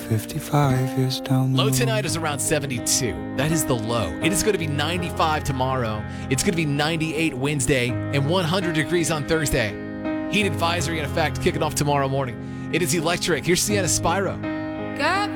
55 years down the Low road. tonight is around 72. That is the low. It is going to be 95 tomorrow. It's going to be 98 Wednesday and 100 degrees on Thursday. Heat advisory in effect kicking off tomorrow morning. It is electric. Here's Sienna Spyro. Got